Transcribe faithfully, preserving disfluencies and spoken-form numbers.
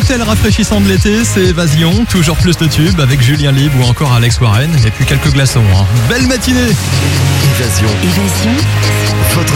cocktail rafraîchissant de l'été, c'est Évasion, toujours plus de tubes avec Julien Libre ou encore Alex Warren et puis quelques glaçons. Hein. Belle matinée. Évasion. Évasion. Votre